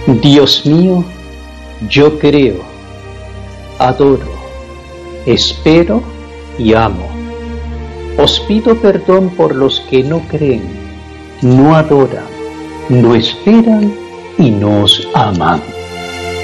Dios mío, yo creo, adoro, espero y amo. Os pido perdón por los que no creen, no adoran, no esperan y no os aman.